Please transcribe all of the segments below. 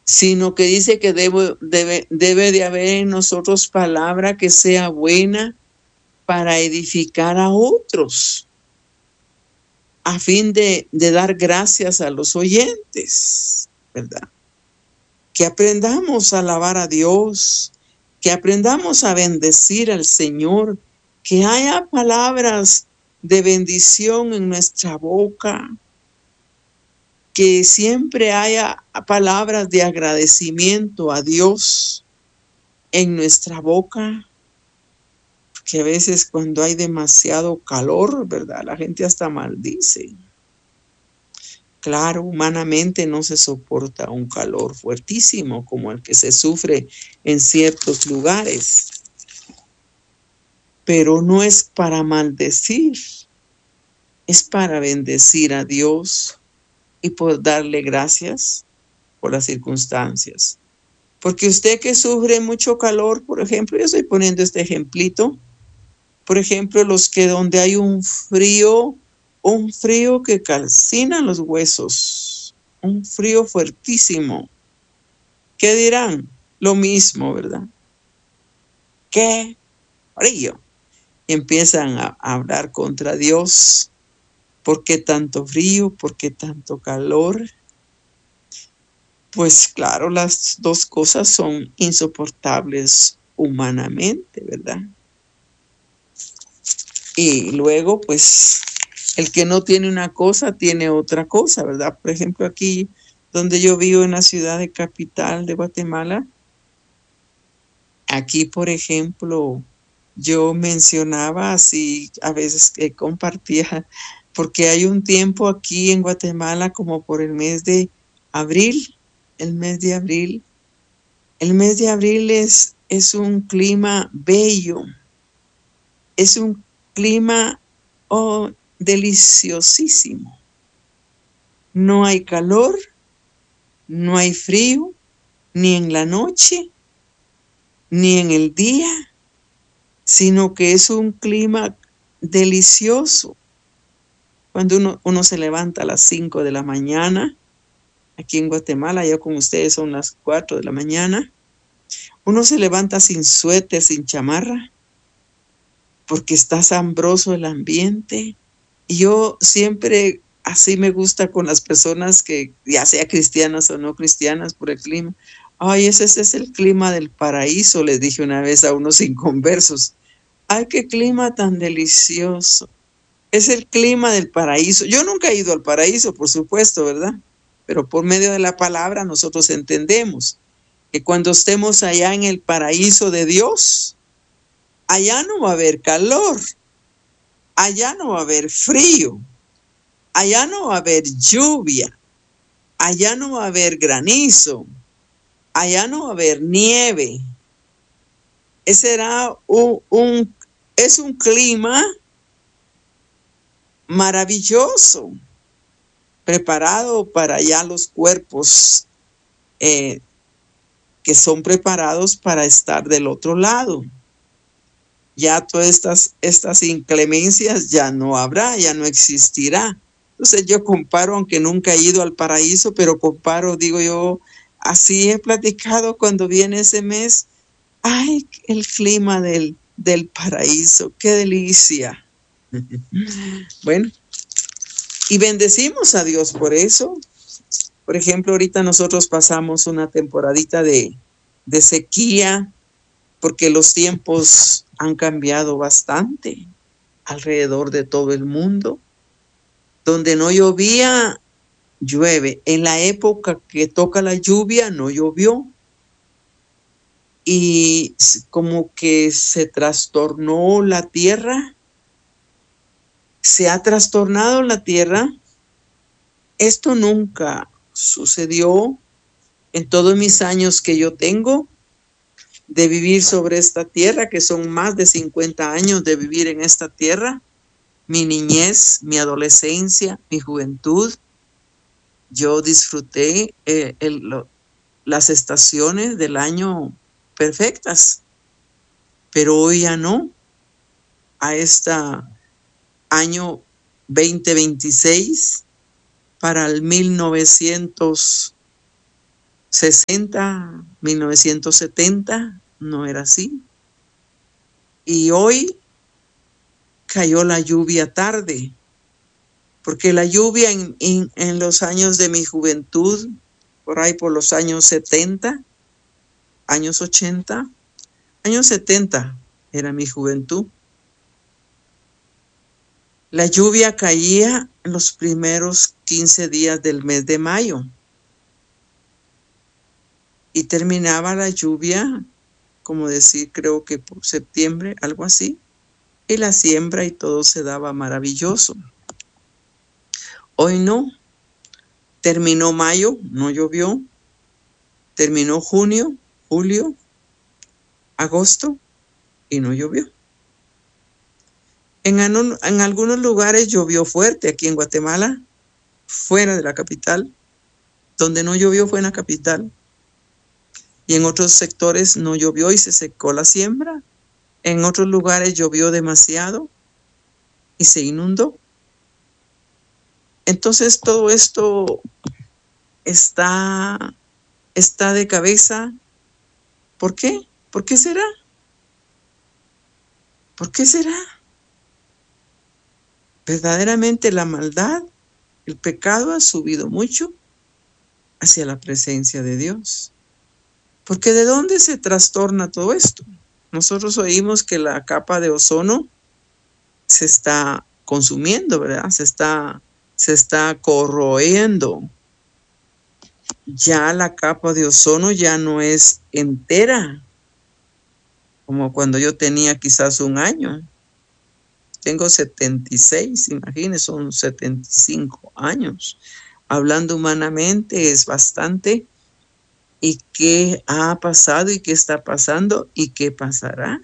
sino que dice que debe de haber en nosotros palabra que sea buena para edificar a otros, a fin de dar gracias a los oyentes, ¿verdad? Que aprendamos a alabar a Dios, que aprendamos a bendecir al Señor, que haya palabras de bendición en nuestra boca, que siempre haya palabras de agradecimiento a Dios en nuestra boca, porque a veces cuando hay demasiado calor, ¿verdad? La gente hasta maldice. Claro, humanamente no se soporta un calor fuertísimo como el que se sufre en ciertos lugares, pero no es para maldecir, es para bendecir a Dios y por darle gracias por las circunstancias. Porque usted que sufre mucho calor, por ejemplo, yo estoy poniendo este ejemplito, por ejemplo, los que donde hay un frío que calcina los huesos, un frío fuertísimo. ¿Qué dirán? Lo mismo, ¿verdad? ¡Qué frío! Y empiezan a hablar contra Dios. ¿Por qué tanto frío? ¿Por qué tanto calor? Pues claro, las dos cosas son insoportables humanamente, ¿verdad? Y luego, pues, el que no tiene una cosa, tiene otra cosa, ¿verdad? Por ejemplo, aquí donde yo vivo en la ciudad de capital de Guatemala, aquí, por ejemplo, yo mencionaba así, a veces que compartía, porque hay un tiempo aquí en Guatemala como por el mes de abril, el mes de abril. El mes de abril es un clima bello, es un clima deliciosísimo. No hay calor, no hay frío, ni en la noche, ni en el día, sino que es un clima delicioso. Cuando uno se levanta a las 5 de la mañana, aquí en Guatemala, ya con ustedes son las 4 de la mañana, uno se levanta sin suéter, sin chamarra, porque está sabroso el ambiente. Y yo siempre así me gusta con las personas que, ya sea cristianas o no cristianas, por el clima. Ay, ese es el clima del paraíso, les dije una vez a unos inconversos. Ay, qué clima tan delicioso. Es el clima del paraíso. Yo nunca he ido al paraíso, por supuesto, ¿verdad? Pero por medio de la palabra nosotros entendemos que cuando estemos allá en el paraíso de Dios, allá no va a haber calor, allá no va a haber frío, allá no va a haber lluvia, allá no va a haber granizo, allá no va a haber nieve. Ese será es un clima maravilloso, preparado para ya los cuerpos que son preparados para estar del otro lado. Ya todas estas inclemencias ya no habrá, ya no existirá. Entonces yo comparo, aunque nunca he ido al paraíso, pero comparo, digo yo, así he platicado cuando viene ese mes. ¡Ay, el clima del paraíso! ¡Qué delicia! Bueno, y bendecimos a Dios por eso. Por ejemplo, ahorita nosotros pasamos una temporadita de sequía, porque los tiempos han cambiado bastante alrededor de todo el mundo. Donde no llovía, llueve. En la época que toca la lluvia, no llovió. Y como que se trastornó la tierra. Se ha trastornado la tierra. Esto nunca sucedió en todos mis años que yo tengo de vivir sobre esta tierra, que son más de 50 años de vivir en esta tierra. Mi niñez, mi adolescencia, mi juventud, yo disfruté las estaciones del año perfectas, pero hoy ya no. A este año 2026, para el 1900, 60, 1970, no era así. Y hoy cayó la lluvia tarde, porque la lluvia en los años de mi juventud, por ahí por los años 70, años 80, años 70 era mi juventud. La lluvia caía en los primeros 15 días del mes de mayo y terminaba la lluvia, como decir, creo que por septiembre, algo así, y la siembra y todo se daba maravilloso. Hoy no. Terminó mayo, no llovió. Terminó junio, julio, agosto y no llovió. En algunos lugares llovió fuerte aquí en Guatemala, fuera de la capital. Donde no llovió fue en la capital. Y en otros sectores no llovió y se secó la siembra. En otros lugares llovió demasiado y se inundó. Entonces todo esto está de cabeza. ¿Por qué? ¿Por qué será? ¿Por qué será? Verdaderamente la maldad, el pecado ha subido mucho hacia la presencia de Dios. Porque ¿de dónde se trastorna todo esto? Nosotros oímos que la capa de ozono se está consumiendo, ¿verdad? Se está corroyendo. Ya la capa de ozono ya no es entera, como cuando yo tenía quizás un año. Tengo 76, imagínense, son 75 años. Hablando humanamente es bastante. ¿Y qué ha pasado y qué está pasando y qué pasará?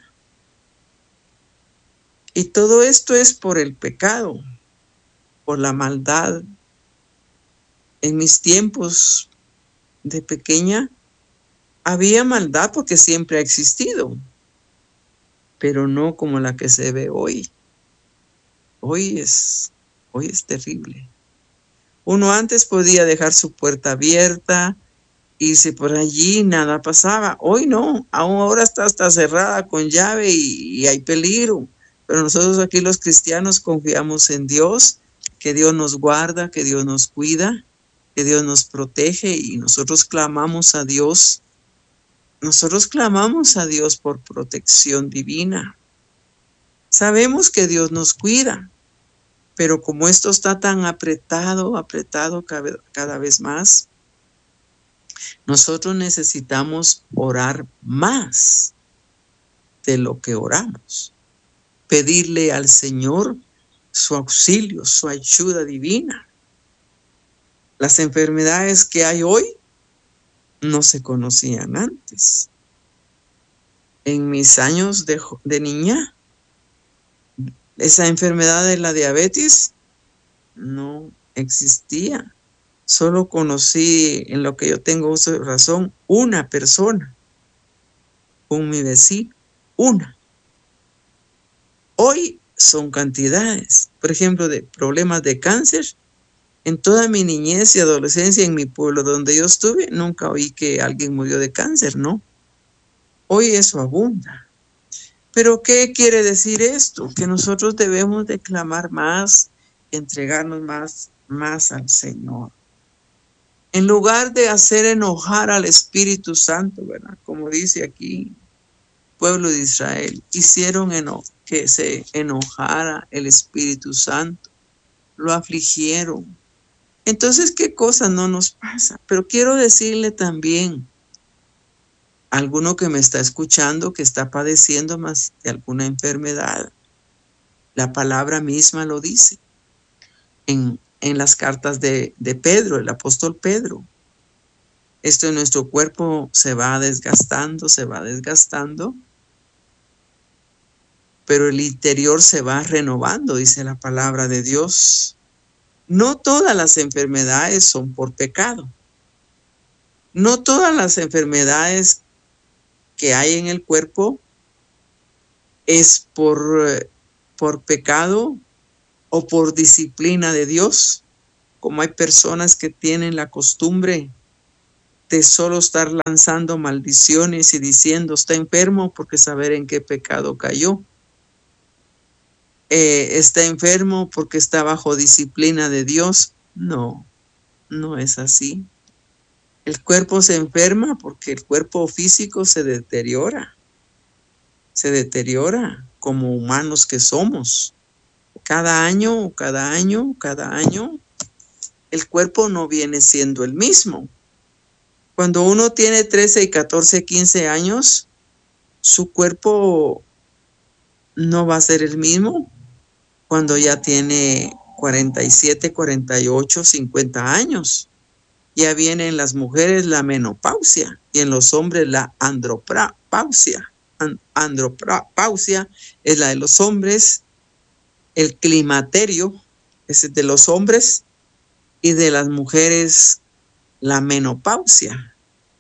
Y todo esto es por el pecado, por la maldad. En mis tiempos de pequeña había maldad porque siempre ha existido, pero no como la que se ve hoy. Hoy es terrible. Uno antes podía dejar su puerta abierta, irse por allí, nada pasaba. Hoy no, ahora está hasta cerrada con llave y hay peligro. Pero nosotros aquí los cristianos confiamos en Dios, que Dios nos guarda, que Dios nos cuida, que Dios nos protege y nosotros clamamos a Dios. Nosotros clamamos a Dios por protección divina. Sabemos que Dios nos cuida, pero como esto está tan apretado cada vez más, nosotros necesitamos orar más de lo que oramos. Pedirle al Señor su auxilio, su ayuda divina. Las enfermedades que hay hoy no se conocían antes. En mis años de niña, esa enfermedad de la diabetes no existía. Solo conocí, en lo que yo tengo uso de razón, una persona con mi vecino, una. Hoy son cantidades. Por ejemplo, de problemas de cáncer. En toda mi niñez y adolescencia en mi pueblo donde yo estuve, nunca oí que alguien murió de cáncer, ¿no? Hoy eso abunda. Pero ¿qué quiere decir esto? Que nosotros debemos de clamar más, entregarnos más al Señor. En lugar de hacer enojar al Espíritu Santo, ¿verdad? Como dice aquí, pueblo de Israel, hicieron que se enojara el Espíritu Santo, lo afligieron. Entonces, ¿qué cosa no nos pasa? Pero quiero decirle también a alguno que me está escuchando, que está padeciendo más de alguna enfermedad, la palabra misma lo dice en las cartas de Pedro, el apóstol Pedro. Esto en nuestro cuerpo se va desgastando, pero el interior se va renovando, dice la palabra de Dios. No todas las enfermedades son por pecado. No todas las enfermedades que hay en el cuerpo es por pecado o por disciplina de Dios, como hay personas que tienen la costumbre de solo estar lanzando maldiciones y diciendo está enfermo porque saber en qué pecado cayó. Está enfermo porque está bajo disciplina de Dios. No, no es así. El cuerpo se enferma porque el cuerpo físico se deteriora como humanos que somos. Cada año, el cuerpo no viene siendo el mismo. Cuando uno tiene 13 y 14, 15 años, su cuerpo no va a ser el mismo cuando ya tiene 47, 48, 50 años. Ya viene en las mujeres la menopausia y en los hombres la andropausia. Andropausia es la de los hombres, el climaterio es de los hombres y de las mujeres la menopausia.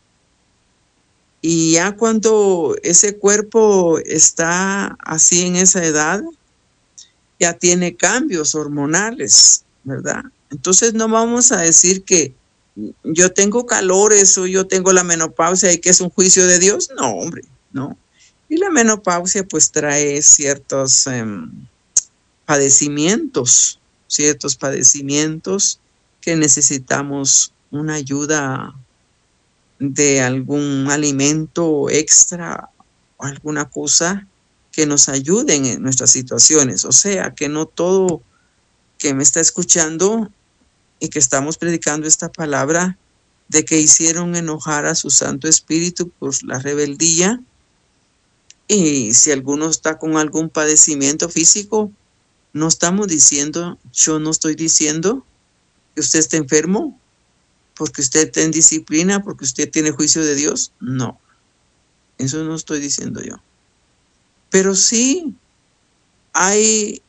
Y ya cuando ese cuerpo está así en esa edad, ya tiene cambios hormonales, ¿verdad? Entonces no vamos a decir que yo tengo calores o yo tengo la menopausia y que es un juicio de Dios. No, hombre, no. Y la menopausia pues trae ciertos padecimientos que necesitamos una ayuda de algún alimento extra o alguna cosa que nos ayuden en nuestras situaciones. O sea, que no todo que me está escuchando y que estamos predicando esta palabra de que hicieron enojar a su Santo Espíritu por la rebeldía. Y si alguno está con algún padecimiento físico, no estamos diciendo, yo no estoy diciendo que usted esté enfermo porque usted está en disciplina, porque usted tiene juicio de Dios. No, eso no estoy diciendo yo. Pero sí hay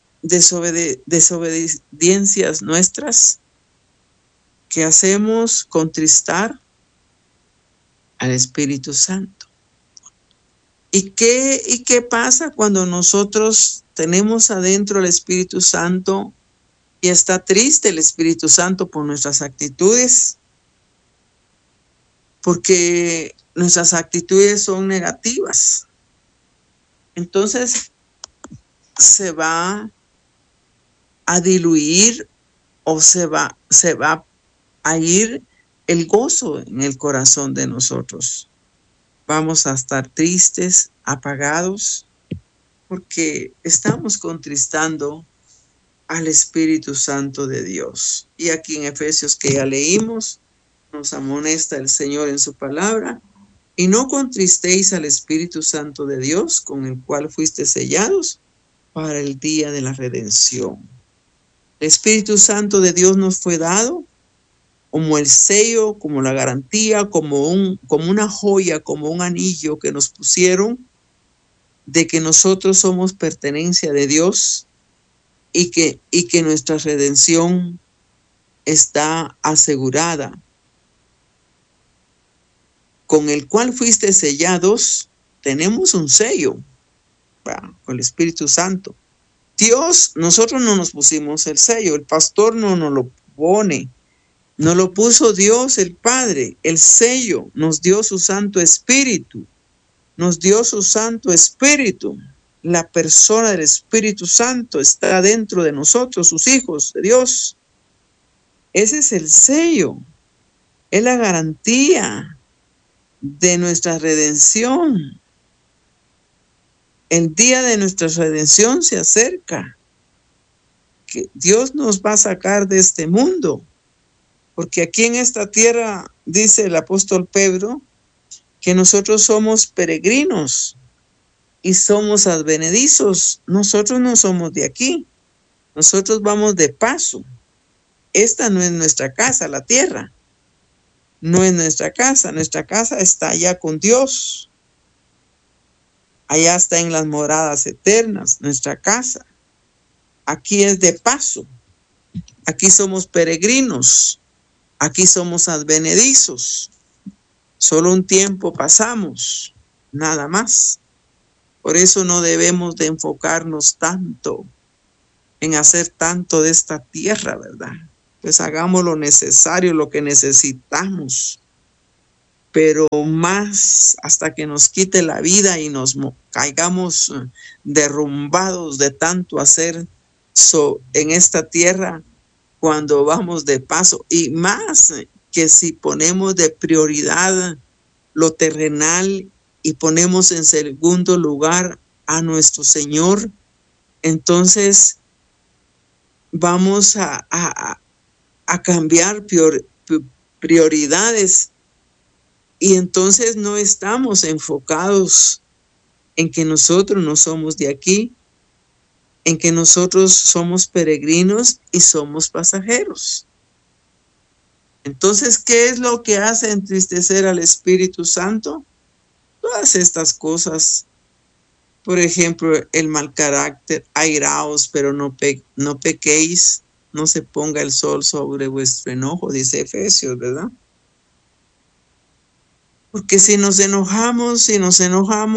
desobediencias nuestras que hacemos contristar al Espíritu Santo. ¿Y qué pasa cuando nosotros tenemos adentro el Espíritu Santo y está triste el Espíritu Santo por nuestras actitudes? Porque nuestras actitudes son negativas. Entonces se va a diluir o se va a ir el gozo en el corazón de nosotros. Vamos a estar tristes, apagados, porque estamos contristando al Espíritu Santo de Dios. Y aquí en Efesios que ya leímos, nos amonesta el Señor en su palabra. Y no contristéis al Espíritu Santo de Dios, con el cual fuiste sellados para el día de la redención. El Espíritu Santo de Dios nos fue dado como el sello, como la garantía, como una joya, como un anillo que nos pusieron de que nosotros somos pertenencia de Dios y que nuestra redención está asegurada. Con el cual fuiste sellados, tenemos un sello con el Espíritu Santo. Dios, nosotros no nos pusimos el sello, el pastor no nos lo pone, nos lo puso Dios el Padre, el sello, nos dio su Santo Espíritu, La persona del Espíritu Santo está dentro de nosotros, sus hijos de Dios. Ese es el sello, es la garantía de nuestra redención. El día de nuestra redención se acerca, que Dios nos va a sacar de este mundo, porque aquí en esta tierra, dice el apóstol Pedro, que nosotros somos peregrinos y somos advenedizos. Nosotros no somos de aquí, nosotros vamos de paso. Esta no es nuestra casa, la tierra. No es nuestra casa está allá con Dios. Allá está en las moradas eternas, nuestra casa. Aquí es de paso. Aquí somos peregrinos. Aquí somos advenedizos. Solo un tiempo pasamos, nada más. Por eso no debemos de enfocarnos tanto en hacer tanto de esta tierra, ¿verdad? Pues hagamos lo necesario, lo que necesitamos. pero más hasta que nos quite la vida y nos caigamos derrumbados de tanto hacer en esta tierra cuando vamos de paso, y más que si ponemos de prioridad lo terrenal y ponemos en segundo lugar a nuestro Señor, entonces vamos a cambiar prioridades, y entonces no estamos enfocados en que nosotros no somos de aquí, en que nosotros somos peregrinos y somos pasajeros. Entonces, ¿qué es lo que hace entristecer al Espíritu Santo? Todas estas cosas. Por ejemplo, el mal carácter, airaos, pero no pequéis, no se ponga el sol sobre vuestro enojo, dice Efesios, ¿verdad? Porque si nos enojamos y nos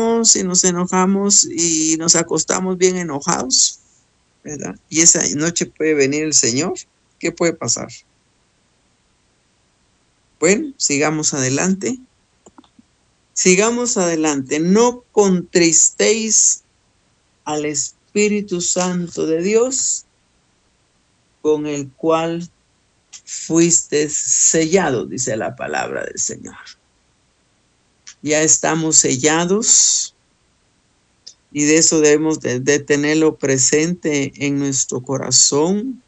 acostamos bien enojados, ¿verdad? Y esa noche puede venir el Señor, ¿qué puede pasar? Bueno, sigamos adelante. Sigamos adelante. No contristéis al Espíritu Santo de Dios, con el cual fuiste sellados, dice la palabra del Señor. Ya estamos sellados, y de eso debemos de tenerlo presente en nuestro corazón,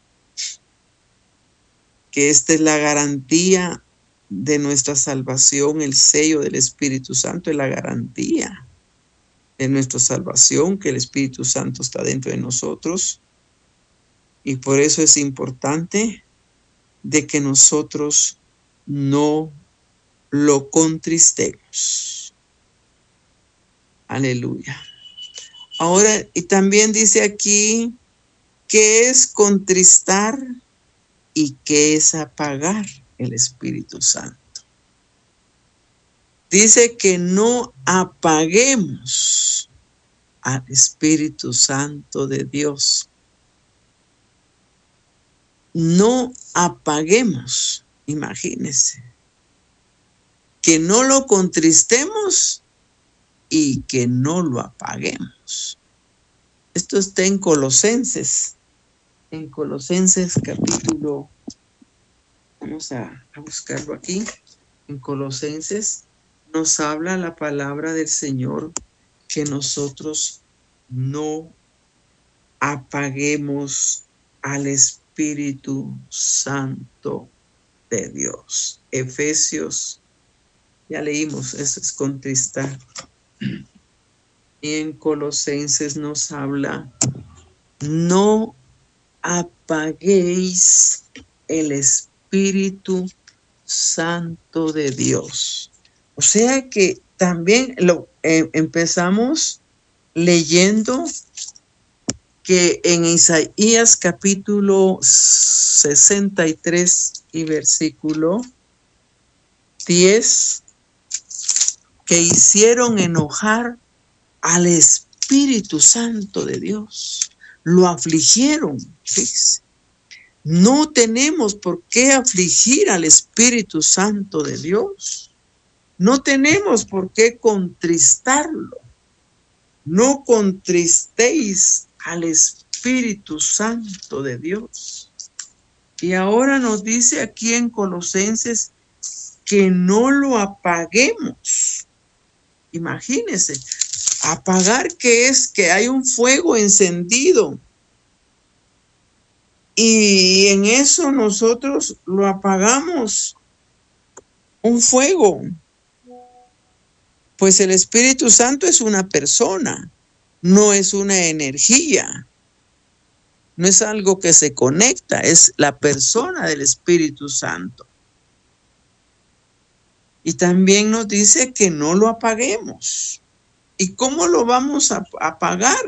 que esta es la garantía de nuestra salvación. El sello del Espíritu Santo es la garantía de nuestra salvación, que el Espíritu Santo está dentro de nosotros, y por eso es importante de que nosotros no lo contristemos. Aleluya. Ahora, y también dice aquí, ¿qué es contristar y qué es apagar el Espíritu Santo? Dice que no apaguemos al Espíritu Santo de Dios. No apaguemos, imagínense, que no lo contristemos y que no lo apaguemos. Esto está en Colosenses capítulo, vamos a buscarlo aquí. En Colosenses nos habla la palabra del Señor que nosotros no apaguemos al Espíritu Santo de Dios. Efesios, ya leímos, eso es contristar. Y en Colosenses nos habla, no apaguéis el Espíritu Santo de Dios. O sea que también empezamos leyendo que en Isaías capítulo 63 y versículo 10, que hicieron enojar al Espíritu Santo de Dios. Lo afligieron, fíjese. No tenemos por qué afligir al Espíritu Santo de Dios. No tenemos por qué contristarlo. No contristéis al Espíritu Santo de Dios. Y ahora nos dice aquí en Colosenses que no lo apaguemos. Imagínense, apagar, que es que hay un fuego encendido y en eso nosotros lo apagamos, un fuego. Pues el Espíritu Santo es una persona, no es una energía, no es algo que se conecta, es la persona del Espíritu Santo. Y también nos dice que no lo apaguemos. ¿Y cómo lo vamos a apagar?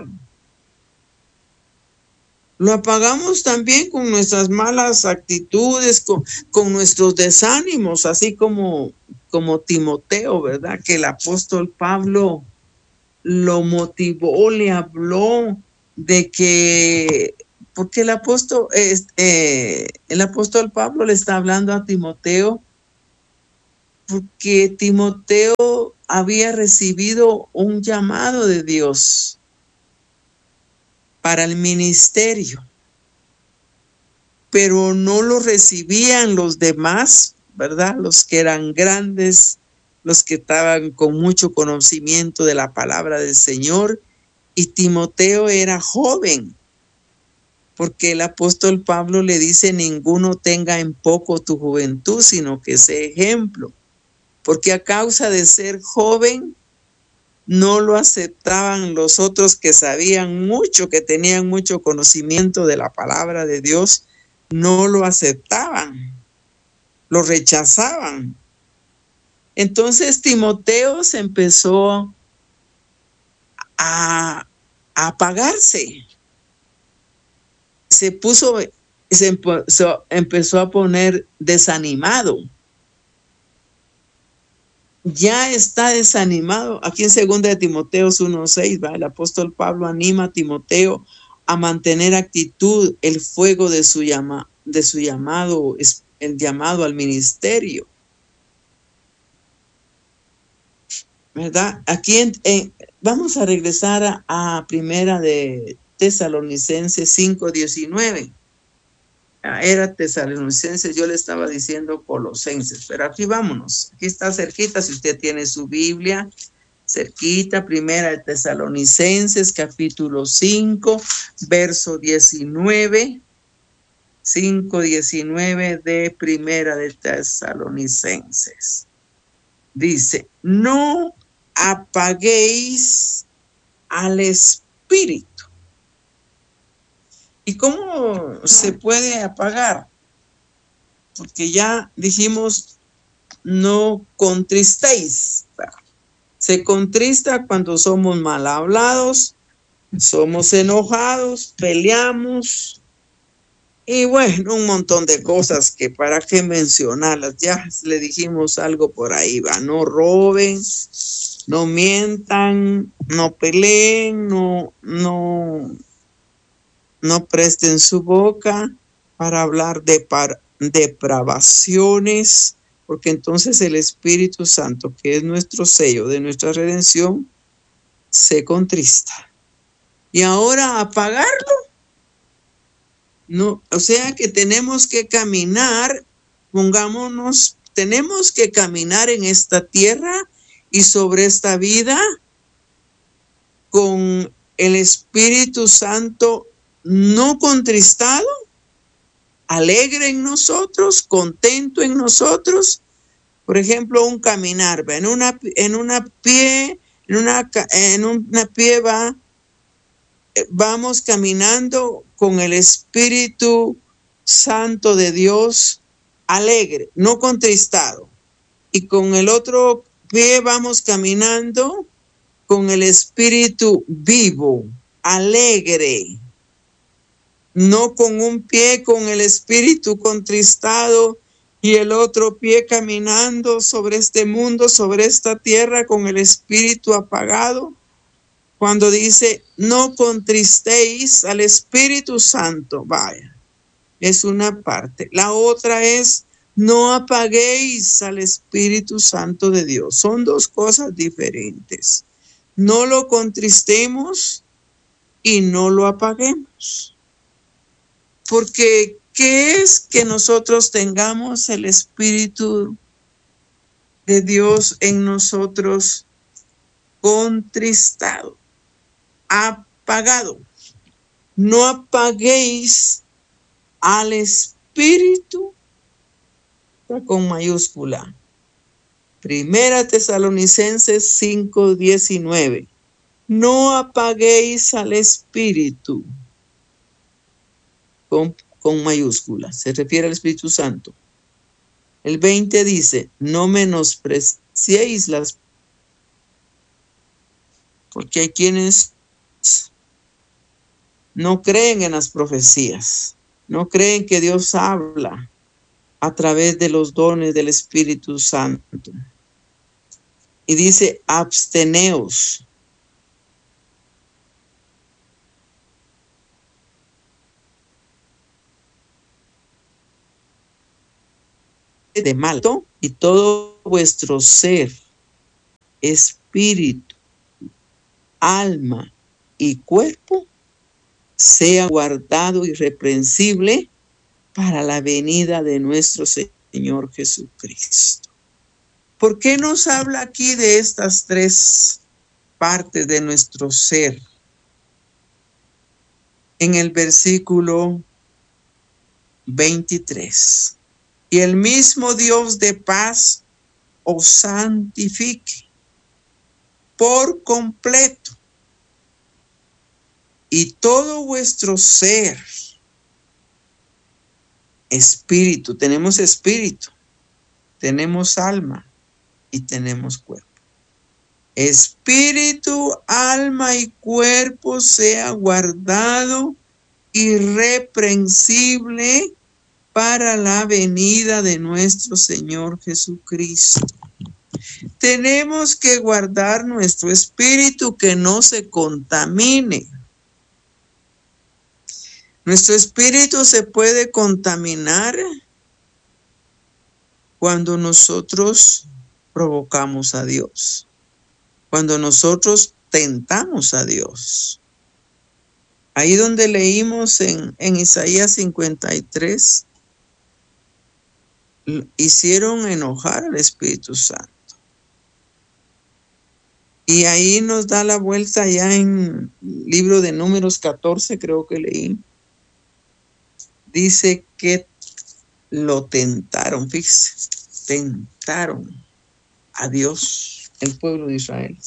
Lo apagamos también con nuestras malas actitudes, con nuestros desánimos, así como Timoteo, ¿verdad? Que el apóstol Pablo lo motivó, le habló de que, porque el apóstol Pablo le está hablando a Timoteo porque Timoteo había recibido un llamado de Dios para el ministerio, pero no lo recibían los demás, ¿verdad? Los que eran grandes, los que estaban con mucho conocimiento de la palabra del Señor, y Timoteo era joven, porque el apóstol Pablo le dice: ninguno tenga en poco tu juventud, sino que sea ejemplo, porque a causa de ser joven no lo aceptaban los otros que sabían mucho, que tenían mucho conocimiento de la palabra de Dios, no lo aceptaban, lo rechazaban. Entonces Timoteo se empezó a apagarse, empezó a poner desanimado. Ya está desanimado. Aquí en 2 de Timoteo 1:6, el apóstol Pablo anima a Timoteo a mantener actitud, el fuego de su llamado, el llamado al ministerio, ¿verdad? Aquí vamos a regresar a primera de Tesalonicenses 5:19. Era Tesalonicenses, yo le estaba diciendo Colosenses, pero aquí vámonos, aquí está cerquita, si usted tiene su Biblia, cerquita, primera de Tesalonicenses, capítulo 5, verso 19, 5:19 de primera de Tesalonicenses. Dice: no apaguéis al espíritu. ¿Y cómo se puede apagar? Porque ya dijimos, no contristéis. Se contrista cuando somos mal hablados, somos enojados, peleamos y bueno, un montón de cosas que para qué mencionarlas. Ya le dijimos algo por ahí, va: no roben, no mientan, no peleen, no presten su boca para hablar de depravaciones, porque entonces el Espíritu Santo, que es nuestro sello de nuestra redención, se contrista. Y ahora apagarlo. No, o sea que tenemos que caminar, tenemos que caminar en esta tierra y sobre esta vida con el Espíritu Santo no contristado, alegre en nosotros, contento en nosotros. Por ejemplo, un caminar, en una pie vamos caminando con el Espíritu Santo de Dios alegre, no contristado. Y con el otro pie vamos caminando con el Espíritu vivo, alegre. No con un pie con el espíritu contristado y el otro pie caminando sobre este mundo, sobre esta tierra con el espíritu apagado. Cuando dice no contristéis al Espíritu Santo, vaya, es una parte. La otra es no apaguéis al Espíritu Santo de Dios. Son dos cosas diferentes. No lo contristemos y no lo apaguemos. Porque, ¿qué es que nosotros tengamos el Espíritu de Dios en nosotros contristado, apagado? No apaguéis al Espíritu con mayúscula. Primera Tesalonicenses 5:19. No apaguéis al Espíritu con mayúscula, se refiere al Espíritu Santo. El 20 dice: no menospreciéis porque hay quienes no creen en las profecías, no creen que Dios habla a través de los dones del Espíritu Santo. Y dice: absteneos. De mal y todo vuestro ser, espíritu, alma y cuerpo sea guardado irreprensible para la venida de nuestro Señor Jesucristo. ¿Por qué nos habla aquí de estas tres partes de nuestro ser? En el versículo 23. Y el mismo Dios de paz os santifique por completo, y todo vuestro ser, espíritu, tenemos alma y tenemos cuerpo. Espíritu, alma y cuerpo sea guardado irreprensible para la venida de nuestro Señor Jesucristo. Tenemos que guardar nuestro espíritu, que no se contamine. Nuestro espíritu se puede contaminar cuando nosotros provocamos a Dios, cuando nosotros tentamos a Dios. Ahí donde leímos en Isaías 53, hicieron enojar al Espíritu Santo. Y ahí nos da la vuelta ya en el libro de Números 14, creo que leí. Dice que lo tentaron, fíjese, tentaron a Dios, el pueblo de Israel.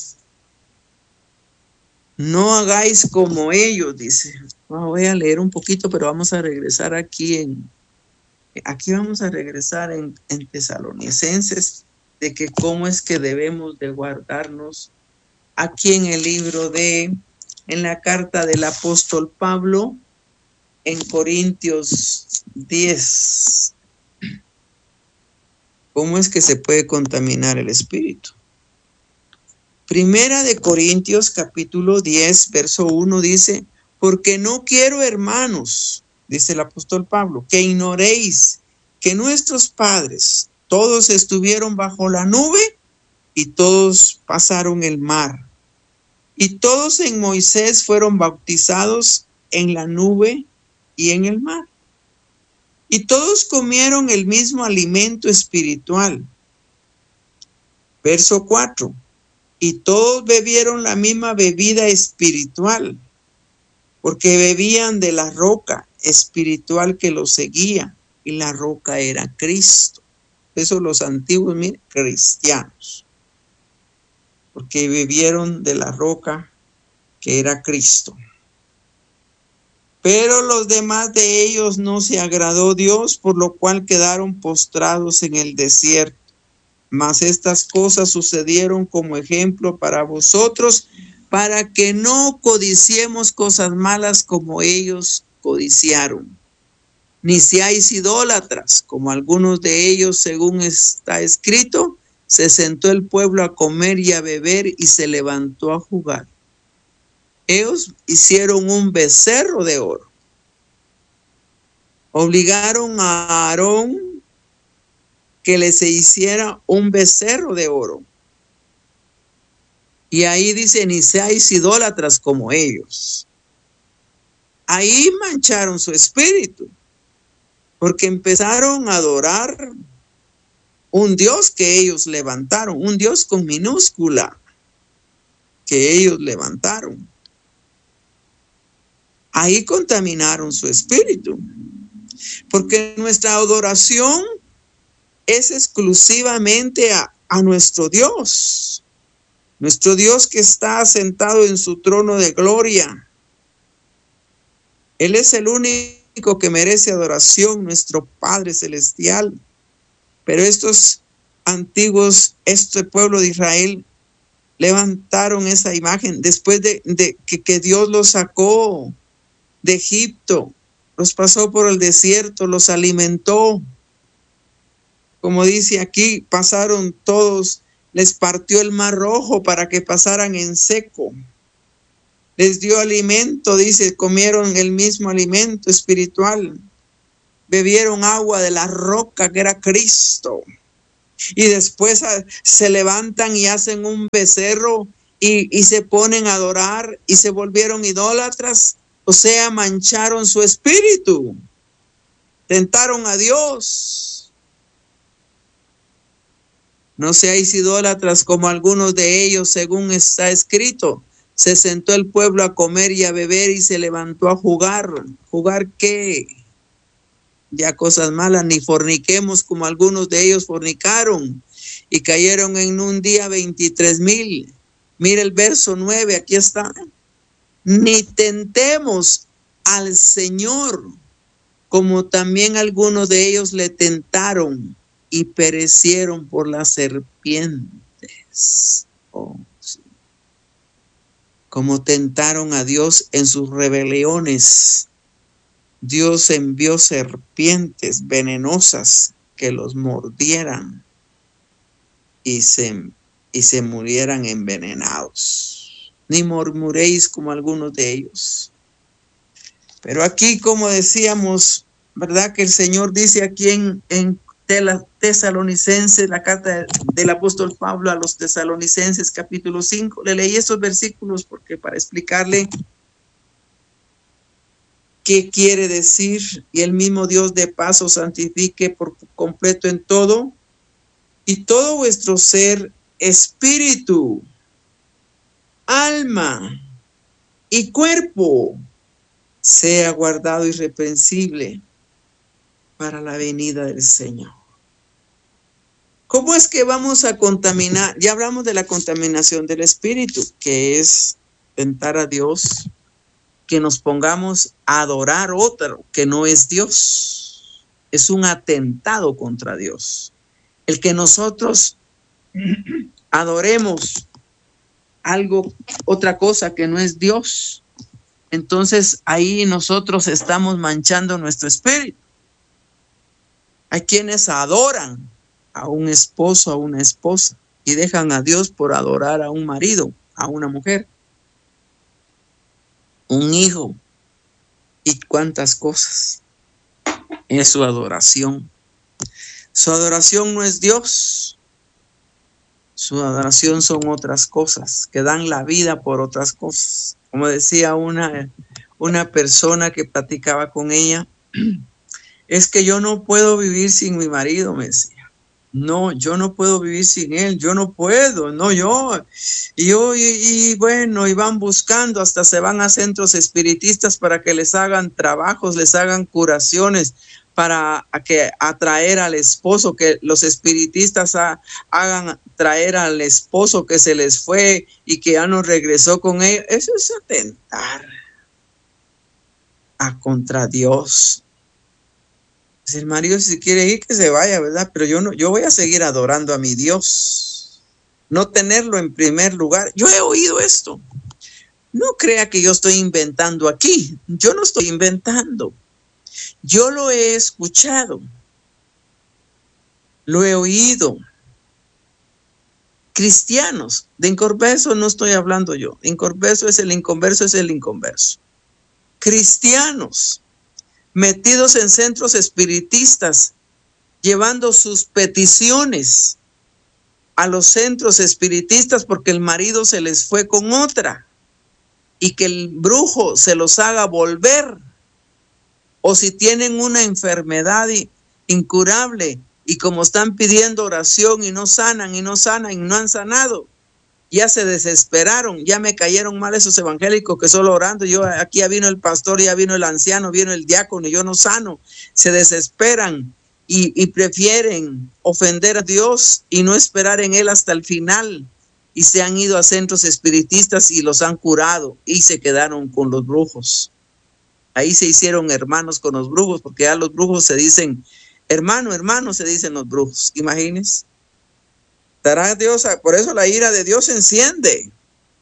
No hagáis como ellos, dice. Voy a leer un poquito, pero vamos a regresar aquí vamos a regresar en Tesalonicenses, de que cómo es que debemos de guardarnos. Aquí en el libro en la carta del apóstol Pablo, en Corintios 10. ¿Cómo es que se puede contaminar el espíritu? Primera de Corintios capítulo 10, verso 1 dice, porque no quiero, hermanos, dice el apóstol Pablo, que ignoréis que nuestros padres todos estuvieron bajo la nube y todos pasaron el mar. Y todos en Moisés fueron bautizados en la nube y en el mar. Y todos comieron el mismo alimento espiritual. Verso 4. Y todos bebieron la misma bebida espiritual, porque bebían de la roca espiritual que los seguía, y la roca era Cristo. Eso los antiguos cristianos, porque bebieron de la roca que era Cristo. Pero los demás de ellos no se agradó Dios, por lo cual quedaron postrados en el desierto. Mas estas cosas sucedieron como ejemplo para vosotros, para que no codiciemos cosas malas como ellos codiciaron. Ni seáis idólatras, como algunos de ellos, según está escrito, se sentó el pueblo a comer y a beber y se levantó a jugar. Ellos hicieron un becerro de oro. Obligaron a Aarón que les hiciera un becerro de oro. Y ahí dice, ni seáis idólatras como ellos. Ahí mancharon su espíritu, porque empezaron a adorar un Dios que ellos levantaron, un Dios con minúscula que ellos levantaron. Ahí contaminaron su espíritu, porque nuestra adoración es exclusivamente a nuestro Dios que está sentado en su trono de gloria. Él es el único que merece adoración, nuestro Padre Celestial. Pero estos antiguos, este pueblo de Israel, levantaron esa imagen después de que Dios los sacó de Egipto, los pasó por el desierto, los alimentó. Como dice aquí, pasaron todos, les partió el mar rojo para que pasaran en seco. Les dio alimento, dice, comieron el mismo alimento espiritual. Bebieron agua de la roca que era Cristo. Y después se levantan y hacen un becerro y se ponen a adorar y se volvieron idólatras. O sea, mancharon su espíritu. Tentaron a Dios. No seáis idólatras como algunos de ellos, según está escrito. Se sentó el pueblo a comer y a beber y se levantó a jugar. ¿Jugar qué? Ya cosas malas. Ni forniquemos como algunos de ellos fornicaron y cayeron en un día 23,000. Mira el verso 9, aquí está. Ni tentemos al Señor, como también algunos de ellos le tentaron y perecieron por las serpientes. Oh, sí. Como tentaron a Dios en sus rebeliones, Dios envió serpientes venenosas que los mordieran y se murieran envenenados. Ni murmuréis como algunos de ellos. Pero aquí, como decíamos, ¿verdad? Que el Señor dice aquí en Tesalonicenses, la carta del apóstol Pablo a los Tesalonicenses, capítulo 5. Le leí estos versículos porque para explicarle qué quiere decir, y el mismo Dios de paz os santifique por completo en todo, y todo vuestro ser, espíritu, alma y cuerpo sea guardado irreprensible para la venida del Señor. ¿Cómo es que vamos a contaminar? Ya hablamos de la contaminación del espíritu, que es tentar a Dios, que nos pongamos a adorar otro que no es Dios. Es un atentado contra Dios. El que nosotros adoremos algo, otra cosa que no es Dios, entonces ahí nosotros estamos manchando nuestro espíritu. Hay quienes adoran a un esposo, a una esposa, y dejan a Dios por adorar a un marido, a una mujer, un hijo, y cuántas cosas. Es su adoración. Su adoración no es Dios. Su adoración son otras cosas, que dan la vida por otras cosas. Como decía una persona que platicaba con ella, es que yo no puedo vivir sin mi marido, me decía. No, yo no puedo vivir sin él, yo no puedo, no yo. Y bueno, y van buscando, hasta se van a centros espiritistas para que les hagan trabajos, les hagan curaciones, para atraer al esposo, que los espiritistas hagan traer al esposo que se les fue y que ya no regresó con ellos. Eso es atentar contra Dios. Si el marido si quiere ir, que se vaya, ¿verdad? Pero yo voy a seguir adorando a mi Dios. No tenerlo en primer lugar. Yo he oído esto. No crea que yo estoy inventando aquí. Yo no estoy inventando. Yo lo he escuchado. Lo he oído. Cristianos. De inconverso no estoy hablando yo. Inconverso es el inconverso, es el inconverso. Cristianos metidos en centros espiritistas, llevando sus peticiones a los centros espiritistas porque el marido se les fue con otra y que el brujo se los haga volver, o si tienen una enfermedad incurable y como están pidiendo oración y no sanan y no han sanado, ya se desesperaron, ya me cayeron mal esos evangélicos que solo orando, aquí ya vino el pastor, ya vino el anciano, vino el diácono y yo no sano. Se desesperan y prefieren ofender a Dios y no esperar en él hasta el final, y se han ido a centros espiritistas y los han curado y se quedaron con los brujos. Ahí se hicieron hermanos con los brujos, porque ya los brujos se dicen hermano se dicen los brujos, imagínense. Estará Dios, por eso la ira de Dios se enciende.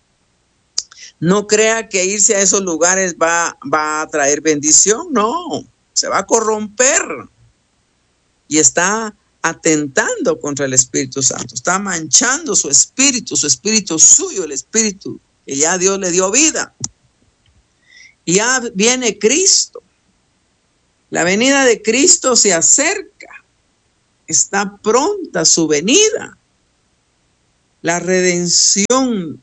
No crea que irse a esos lugares va a traer bendición, no, se va a corromper y está atentando contra el Espíritu Santo, está manchando su espíritu suyo, el espíritu que ya Dios le dio vida. Y ya viene Cristo, la venida de Cristo se acerca. está pronta su venida. La redención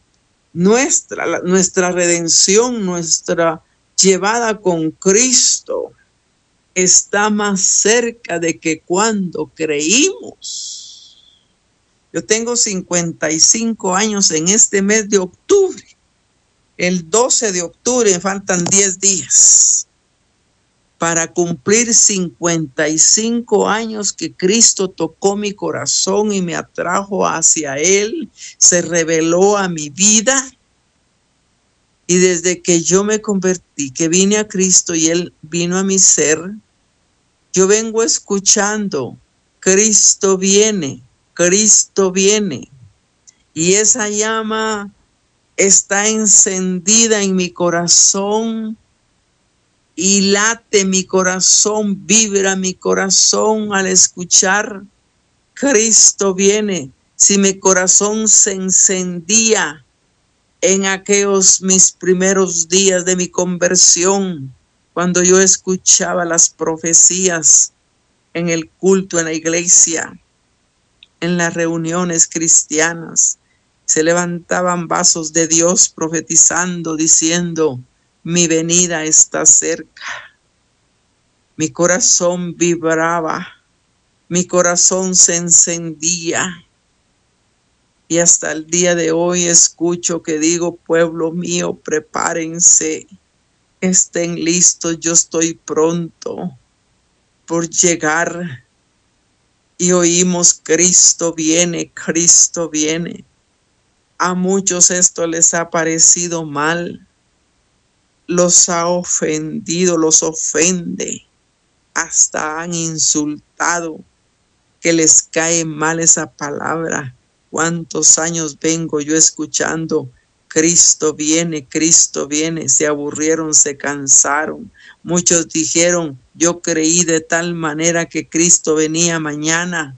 nuestra redención, nuestra llevada con Cristo, está más cerca de que cuando creímos. Yo tengo 55 años en este mes de octubre. El 12 de octubre me faltan 10 días para cumplir 55 años que Cristo tocó mi corazón y me atrajo hacia Él, se reveló a mi vida. Y desde que yo me convertí, que vine a Cristo y Él vino a mi ser, yo vengo escuchando, Cristo viene, Cristo viene. Y esa llama está encendida en mi corazón y late mi corazón, vibra mi corazón al escuchar, Cristo viene. Si mi corazón se encendía en aquellos mis primeros días de mi conversión, cuando yo escuchaba las profecías en el culto, en la iglesia, en las reuniones cristianas, se levantaban vasos de Dios profetizando, diciendo, mi venida está cerca. Mi corazón vibraba, mi corazón se encendía. Y hasta el día de hoy escucho que digo, pueblo mío, prepárense, estén listos, yo estoy pronto por llegar. Y oímos, Cristo viene, Cristo viene. A muchos esto les ha parecido mal, los ha ofendido, los ofende, hasta han insultado, que les cae mal esa palabra. ¿Cuántos años vengo yo escuchando? Cristo viene, Cristo viene. Se aburrieron, se cansaron. Muchos dijeron, yo creí de tal manera que Cristo venía mañana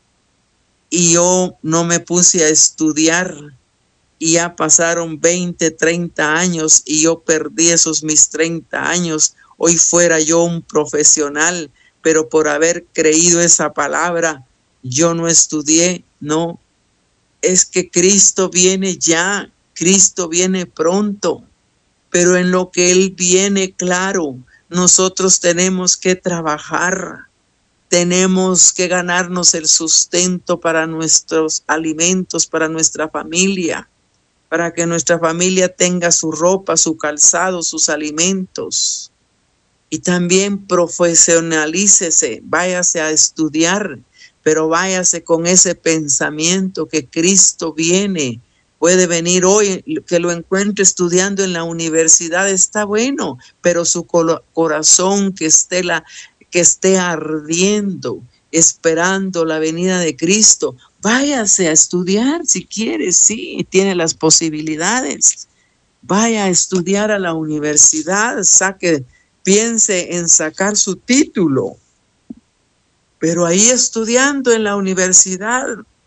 y yo no me puse a estudiar. Y ya pasaron 20, 30 años y yo perdí esos mis 30 años. Hoy fuera yo un profesional, pero por haber creído esa palabra, yo no estudié. No, es que Cristo viene ya, Cristo viene pronto, pero en lo que Él viene, claro, nosotros tenemos que trabajar, tenemos que ganarnos el sustento para nuestros alimentos, para nuestra familia, para que nuestra familia tenga su ropa, su calzado, sus alimentos. Y también profesionalícese, váyase a estudiar, pero váyase con ese pensamiento que Cristo viene. Puede venir hoy, que lo encuentre estudiando en la universidad, está bueno, pero su corazón que esté ardiendo, esperando la venida de Cristo. Váyase a estudiar si quiere, sí, tiene las posibilidades. Vaya a estudiar a la universidad, piense en sacar su título. Pero ahí estudiando en la universidad,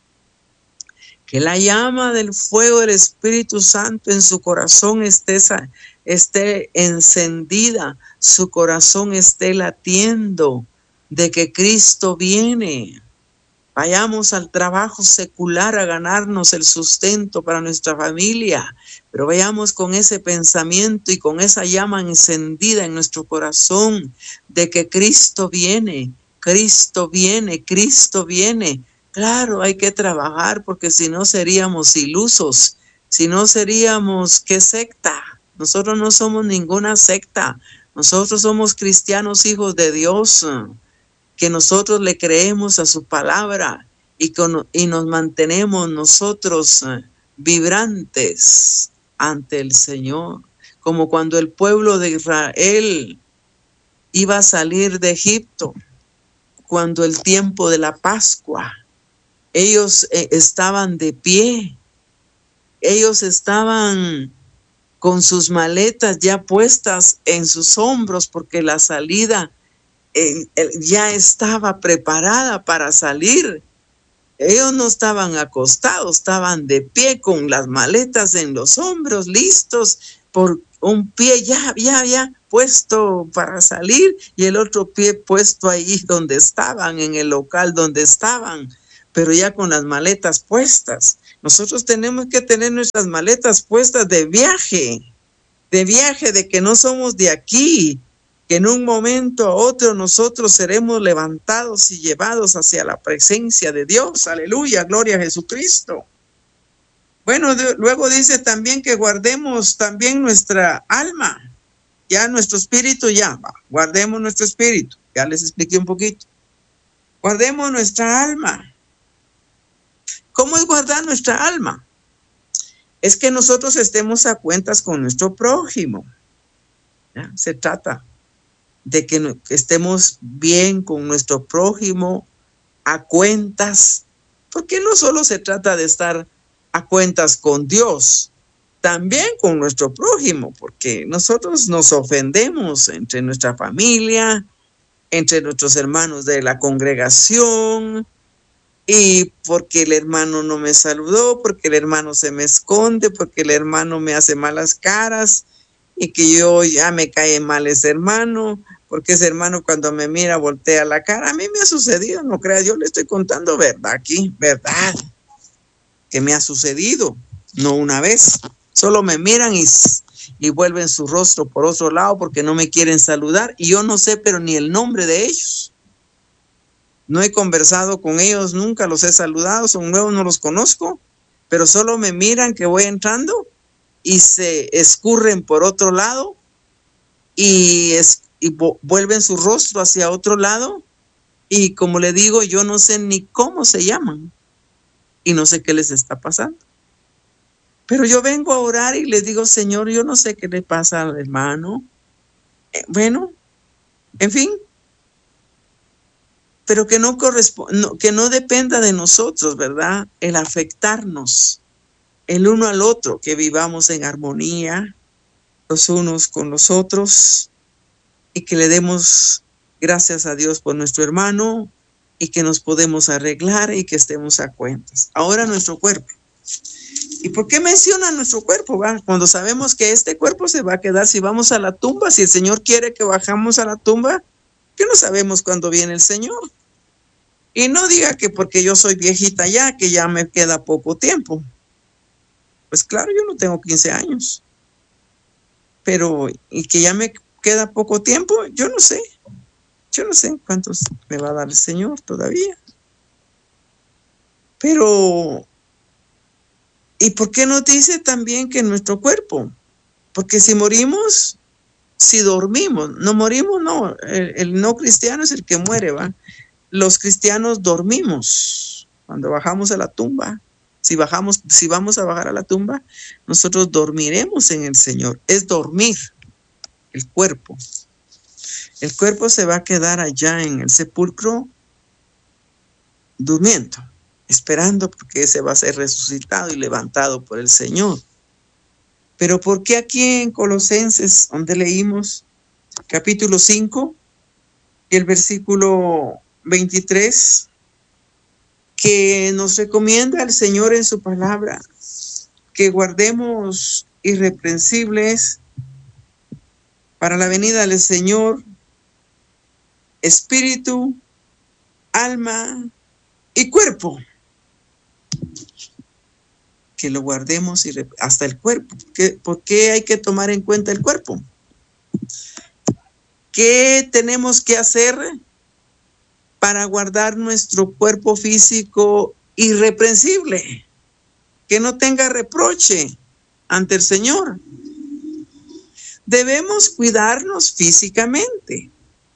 que la llama del fuego del Espíritu Santo en su corazón esté encendida, su corazón esté latiendo de que Cristo viene. Vayamos al trabajo secular a ganarnos el sustento para nuestra familia, pero vayamos con ese pensamiento y con esa llama encendida en nuestro corazón de que Cristo viene, Cristo viene, Cristo viene. Claro, hay que trabajar porque si no seríamos ilusos, si no seríamos, ¿qué secta? Nosotros no somos ninguna secta, nosotros somos cristianos hijos de Dios, que nosotros le creemos a su palabra y nos mantenemos nosotros vibrantes ante el Señor, como cuando el pueblo de Israel iba a salir de Egipto, cuando el tiempo de la Pascua, ellos estaban de pie, ellos estaban con sus maletas ya puestas en sus hombros porque la salida ya estaba preparada para salir. Ellos no estaban acostados, estaban de pie con las maletas en los hombros, listos por un pie, ya, puesto para salir y el otro pie puesto ahí donde estaban, en el local donde estaban, pero ya con las maletas puestas. Nosotros tenemos que tener nuestras maletas puestas de viaje, de que no somos de aquí, que en un momento a otro nosotros seremos levantados y llevados hacia la presencia de Dios. Aleluya, gloria a Jesucristo. Bueno, luego dice también que guardemos también nuestra alma. Ya nuestro espíritu guardemos nuestro espíritu. Ya les expliqué un poquito. Guardemos nuestra alma. ¿Cómo es guardar nuestra alma? Es que nosotros estemos a cuentas con nuestro prójimo. ¿Ya? Se trata de que estemos bien con nuestro prójimo, a cuentas, porque no solo se trata de estar a cuentas con Dios, también con nuestro prójimo, porque nosotros nos ofendemos entre nuestra familia, entre nuestros hermanos de la congregación, y porque el hermano no me saludó, porque el hermano se me esconde, porque el hermano me hace malas caras, y que yo ya me cae mal ese hermano, porque ese hermano cuando me mira voltea la cara. A mí me ha sucedido, no crea, yo le estoy contando verdad aquí, verdad, que me ha sucedido, no una vez. Solo me miran y vuelven su rostro por otro lado porque no me quieren saludar, y yo no sé pero ni el nombre de ellos. No he conversado con ellos, nunca los he saludado, son nuevos, no los conozco, pero solo me miran que voy entrando y se escurren por otro lado y vuelven su rostro hacia otro lado, y como le digo, yo no sé ni cómo se llaman y no sé qué les está pasando. Pero yo vengo a orar y le digo, Señor, yo no sé qué le pasa al hermano. Bueno, en fin, pero que que no dependa de nosotros, ¿verdad? El afectarnos el uno al otro, que vivamos en armonía los unos con los otros y que le demos gracias a Dios por nuestro hermano y que nos podemos arreglar y que estemos a cuentas. Ahora nuestro cuerpo. ¿Y por qué menciona nuestro cuerpo? Cuando sabemos que este cuerpo se va a quedar si vamos a la tumba, si el Señor quiere que bajamos a la tumba, que no sabemos cuándo viene el Señor. Y no diga que porque yo soy viejita ya, que ya me queda poco tiempo. Pues claro, yo no tengo 15 años. Pero, y que ya me queda poco tiempo, yo no sé. Yo no sé cuántos me va a dar el Señor todavía. Pero, ¿y por qué nos dice también que nuestro cuerpo? Porque si morimos, si dormimos, no morimos, no. El no cristiano es el que muere, ¿va? Los cristianos dormimos cuando bajamos a la tumba. Si vamos a bajar a la tumba, nosotros dormiremos en el Señor. Es dormir el cuerpo. El cuerpo se va a quedar allá en el sepulcro durmiendo, esperando porque ese va a ser resucitado y levantado por el Señor. Pero ¿por qué aquí en Colosenses, donde leímos capítulo 5 y el versículo 23, que nos recomienda el Señor en su palabra, que guardemos irreprensibles para la venida del Señor espíritu, alma y cuerpo? Que lo guardemos hasta el cuerpo. ¿Por qué hay que tomar en cuenta el cuerpo? ¿Qué tenemos que hacer para guardar nuestro cuerpo físico irreprensible? Que no tenga reproche ante el Señor. Debemos cuidarnos físicamente.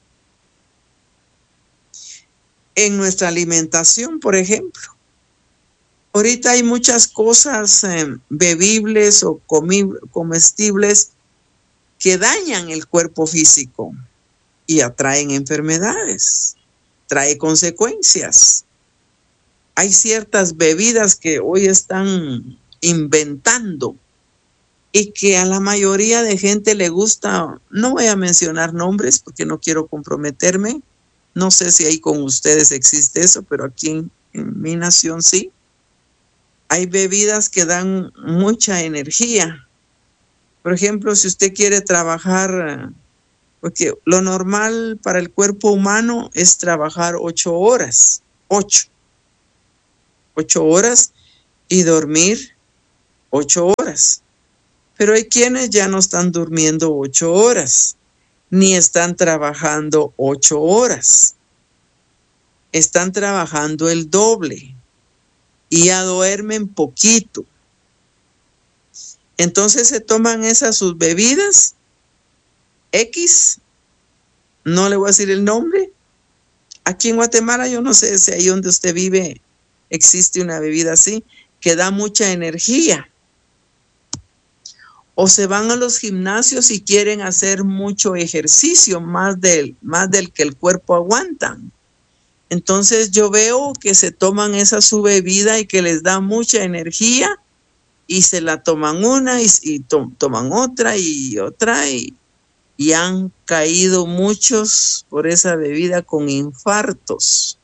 En nuestra alimentación, por ejemplo. Ahorita hay muchas cosas bebibles o comestibles que dañan el cuerpo físico y atraen enfermedades, trae consecuencias. Hay ciertas bebidas que hoy están inventando y que a la mayoría de gente le gusta. No voy a mencionar nombres porque no quiero comprometerme. No sé si ahí con ustedes existe eso, pero aquí en mi nación sí. Hay bebidas que dan mucha energía. Por ejemplo, si usted quiere trabajar Porque lo normal para el cuerpo humano es trabajar 8 horas, 8 horas y dormir 8 horas. Pero hay quienes ya no están durmiendo 8 horas, ni están trabajando 8 horas. Están trabajando el doble y ya duermen poquito. Entonces se toman esas sus bebidas X, no le voy a decir el nombre. Aquí en Guatemala, yo no sé si ahí donde usted vive existe una bebida así, que da mucha energía. O se van a los gimnasios y quieren hacer mucho ejercicio, más del que el cuerpo aguanta. Entonces yo veo que se toman esa su bebida y que les da mucha energía y se la toman una y toman otra y otra y han caído muchos por esa bebida con infartos.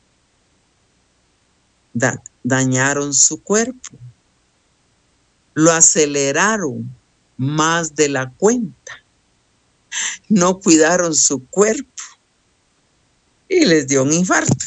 Dañaron su cuerpo, lo aceleraron más de la cuenta, no cuidaron su cuerpo y les dio un infarto.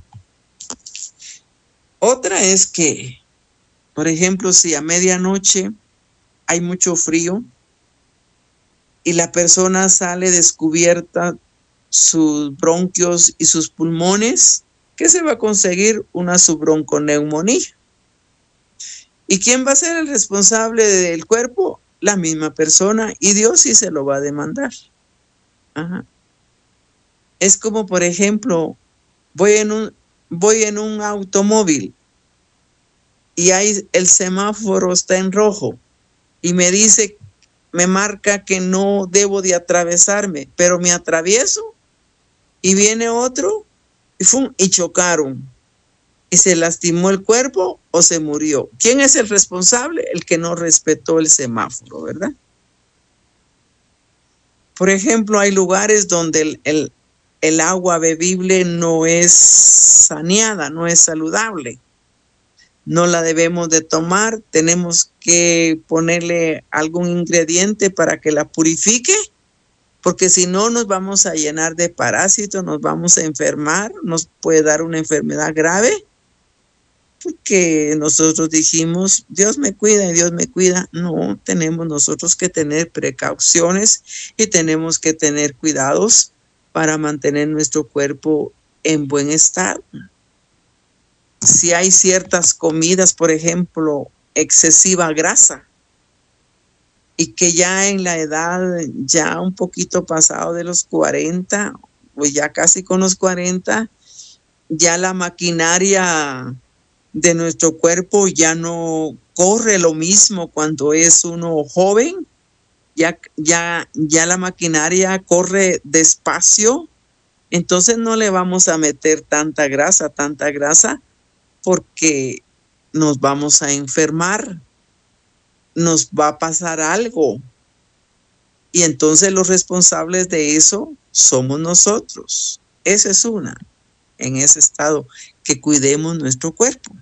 Otra es que, por ejemplo, si a medianoche hay mucho frío y la persona sale descubierta sus bronquios y sus pulmones, ¿qué se va a conseguir? Una subronconeumonía. ¿Y quién va a ser el responsable del cuerpo? La misma persona, y Dios sí se lo va a demandar. Ajá. Es como, por ejemplo, voy en un automóvil y el semáforo está en rojo y me marca que no debo de atravesarme, pero me atravieso y viene otro y chocaron. ¿Y se lastimó el cuerpo o se murió? ¿Quién es el responsable? El que no respetó el semáforo, ¿verdad? Por ejemplo, hay lugares donde el agua bebible no es saneada, no es saludable. No la debemos de tomar, tenemos que ponerle algún ingrediente para que la purifique, porque si no nos vamos a llenar de parásitos, nos vamos a enfermar, nos puede dar una enfermedad grave. Porque nosotros dijimos, Dios me cuida y Dios me cuida. No, tenemos nosotros que tener precauciones y tenemos que tener cuidados para mantener nuestro cuerpo en buen estado. Si hay ciertas comidas, por ejemplo, excesiva grasa, y que ya en la edad, ya un poquito pasado de los 40, o ya casi con los 40, ya la maquinaria de nuestro cuerpo ya no corre lo mismo cuando es uno joven, ya la maquinaria corre despacio, entonces no le vamos a meter tanta grasa, porque nos vamos a enfermar, nos va a pasar algo, y entonces los responsables de eso somos nosotros. Esa es una, en ese estado, que cuidemos nuestro cuerpo.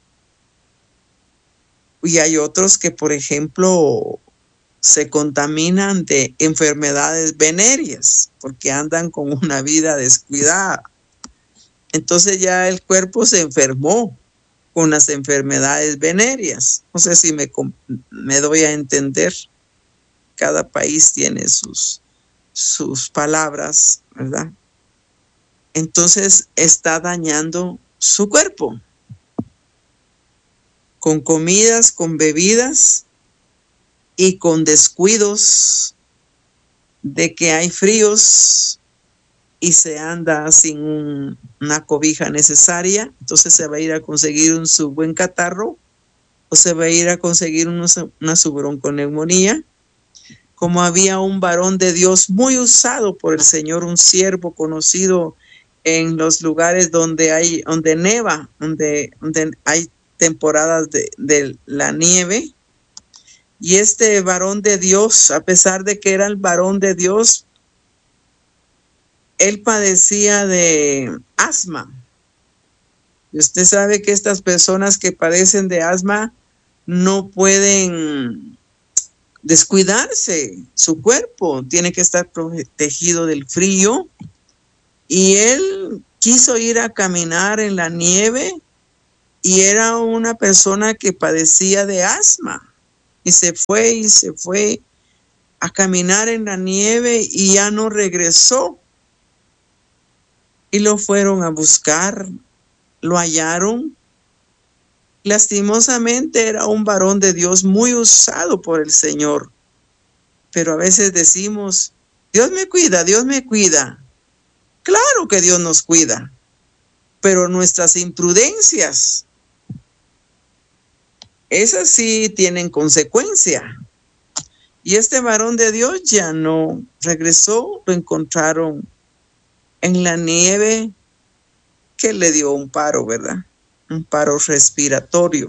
Y hay otros que, por ejemplo, se contaminan de enfermedades venéreas porque andan con una vida descuidada. Entonces ya el cuerpo se enfermó con las enfermedades venéreas. No sé si me doy a entender. Cada país tiene sus palabras, ¿verdad? Entonces está dañando su cuerpo con comidas, con bebidas y con descuidos de que hay fríos y se anda sin una cobija necesaria. Entonces se va a ir a conseguir su buen catarro o se va a ir a conseguir una subronconeumonía. Como había un varón de Dios muy usado por el Señor, un siervo conocido en los lugares donde neva, donde hay temporadas de la nieve. Y este varón de Dios, a pesar de que era el varón de Dios, él padecía de asma. Y usted sabe que estas personas que padecen de asma no pueden descuidarse. Su cuerpo tiene que estar protegido del frío. Y él quiso ir a caminar en la nieve y era una persona que padecía de asma. Y se fue a caminar en la nieve y ya no regresó. Y lo fueron a buscar, lo hallaron. Lastimosamente era un varón de Dios muy usado por el Señor. Pero a veces decimos, Dios me cuida, Dios me cuida. Claro que Dios nos cuida, pero nuestras imprudencias, esas sí tienen consecuencia. Y este varón de Dios ya no regresó, lo encontraron en la nieve, que le dio un paro, ¿verdad? Un paro respiratorio.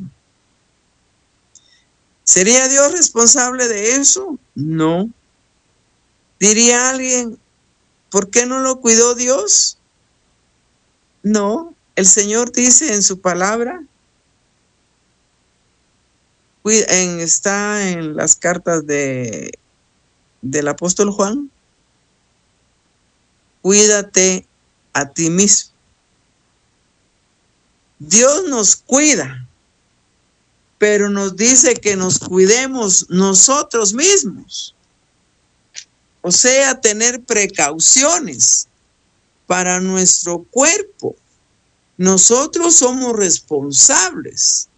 ¿Sería Dios responsable de eso? No. ¿Diría alguien, por qué no lo cuidó Dios? No. El Señor dice en su palabra, está en las cartas del apóstol Juan, cuídate a ti mismo. Dios nos cuida, pero nos dice que nos cuidemos nosotros mismos. O sea, tener precauciones para nuestro cuerpo. Nosotros somos responsables.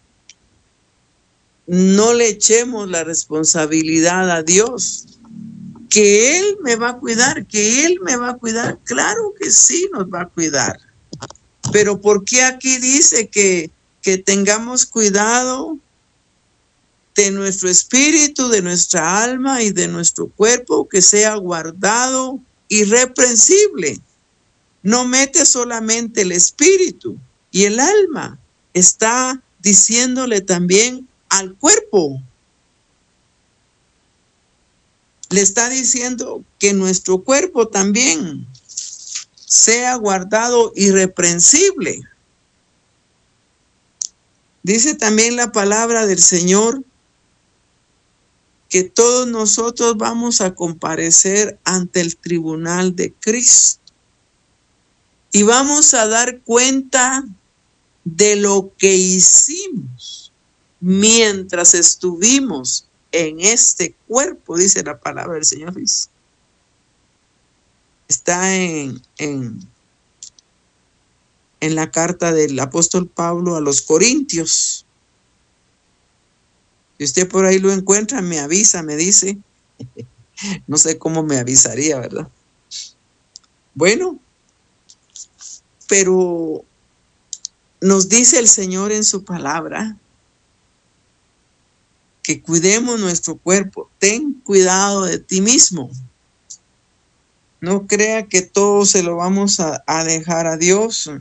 No le echemos la responsabilidad a Dios. Que Él me va a cuidar, que Él me va a cuidar. Claro que sí nos va a cuidar. Pero ¿por qué aquí dice que tengamos cuidado de nuestro espíritu, de nuestra alma y de nuestro cuerpo, que sea guardado irreprensible? No mete solamente el espíritu y el alma, está diciéndole también al cuerpo. Le está diciendo que nuestro cuerpo también sea guardado irreprensible. Dice también la palabra del Señor que todos nosotros vamos a comparecer ante el tribunal de Cristo y vamos a dar cuenta de lo que hicimos mientras estuvimos en este cuerpo, dice la palabra del Señor. Está en la carta del apóstol Pablo a los Corintios. Si usted por ahí lo encuentra, me avisa, me dice. No sé cómo me avisaría, ¿verdad? Bueno, pero nos dice el Señor en su palabra que cuidemos nuestro cuerpo. Ten cuidado de ti mismo. No crea que todo se lo vamos a dejar a Dios,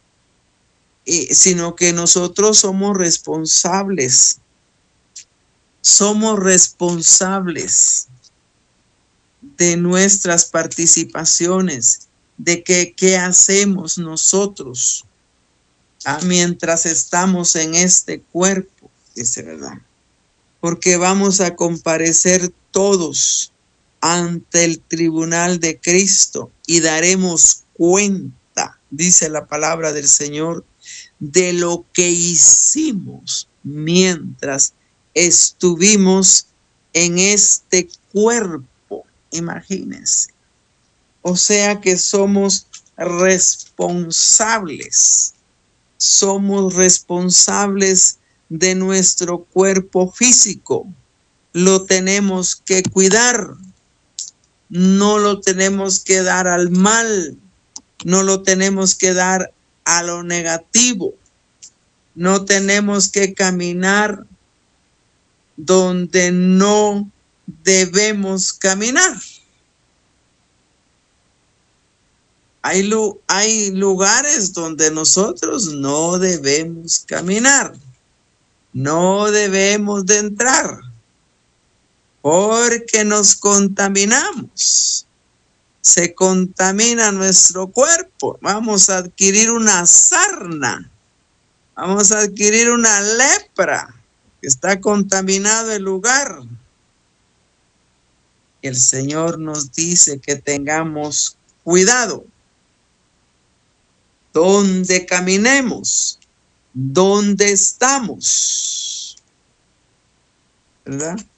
sino que nosotros somos responsables. Somos responsables de nuestras participaciones, de qué hacemos nosotros mientras estamos en este cuerpo, dice, ¿verdad? Porque vamos a comparecer todos ante el tribunal de Cristo y daremos cuenta, dice la palabra del Señor, de lo que hicimos mientras estuvimos en este cuerpo. Imagínense. O sea que somos responsables. Somos responsables de nuestro cuerpo físico. Lo tenemos que cuidar. No lo tenemos que dar al mal. No lo tenemos que dar a lo negativo. No tenemos que caminar donde no debemos caminar. Hay lugares donde nosotros no debemos caminar. No debemos de entrar porque nos contaminamos. Se contamina nuestro cuerpo. Vamos a adquirir una sarna. Vamos a adquirir una lepra. Está contaminado el lugar. El Señor nos dice que tengamos cuidado donde caminemos, donde estamos, ¿verdad?